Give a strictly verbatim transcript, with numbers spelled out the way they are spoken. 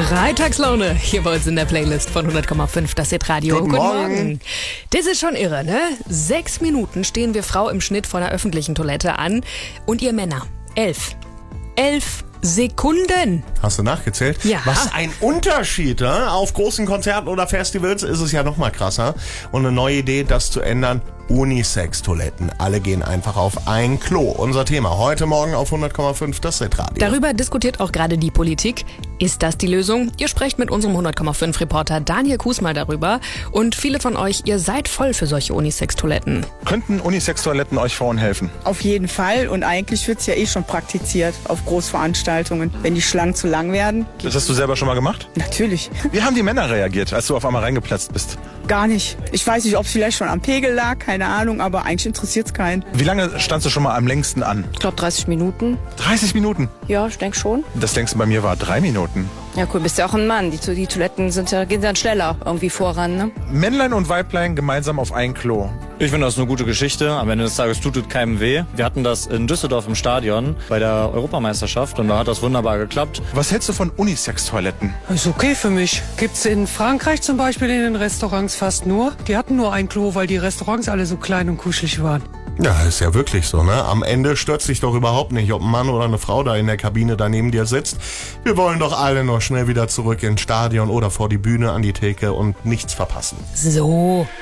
Freitagslaune hier bei uns in der Playlist von hundert Komma fünf, das Hit-Radio. Guten, Guten Morgen. Morgen. Das ist schon irre, ne? Sechs Minuten stehen wir Frau im Schnitt vor einer öffentlichen Toilette an und ihr Männer. Elf. Elf Sekunden. Hast du nachgezählt? Ja. Was ein Unterschied, ne? Auf großen Konzerten oder Festivals ist es ja noch mal krasser. Und eine neue Idee, das zu ändern: Unisex-Toiletten. Alle gehen einfach auf ein Klo. Unser Thema heute Morgen auf hundert Komma fünf, das Hit-Radio. Darüber diskutiert auch gerade die Politik. Ist das die Lösung? Ihr sprecht mit unserem hundert Komma fünf Reporter Daniel Kusmal darüber. Und viele von euch, ihr seid voll für solche Unisex-Toiletten. Könnten Unisex-Toiletten euch Frauen helfen? Auf jeden Fall. Und eigentlich wird es ja eh schon praktiziert auf Großveranstaltungen, wenn die Schlangen zu lang werden. Das hast du selber schon mal gemacht? Natürlich. Wie haben die Männer reagiert, als du auf einmal reingeplatzt bist? Gar nicht. Ich weiß nicht, ob es vielleicht schon am Pegel lag, keine Ahnung, aber eigentlich interessiert es keinen. Wie lange standst du schon mal am längsten an? Ich glaube dreißig Minuten. dreißig Minuten? Ja, ich denke schon. Das längste bei mir war drei Minuten. Ja cool, bist ja auch ein Mann. Die, die Toiletten sind ja, gehen dann schneller irgendwie voran, ne? Männlein und Weiblein gemeinsam auf ein Klo. Ich finde das eine gute Geschichte. Am Ende des Tages tut es keinem weh. Wir hatten das in Düsseldorf im Stadion bei der Europameisterschaft und da hat das wunderbar geklappt. Was hältst du von Unisex-Toiletten? Ist okay für mich. Gibt's in Frankreich zum Beispiel in den Restaurants fast nur. Die hatten nur ein Klo, weil die Restaurants alle so klein und kuschelig waren. Ja, ist ja wirklich so, ne? Am Ende stört sich doch überhaupt nicht, ob ein Mann oder eine Frau da in der Kabine da neben dir sitzt. Wir wollen doch alle noch schnell wieder zurück ins Stadion oder vor die Bühne an die Theke und nichts verpassen. So.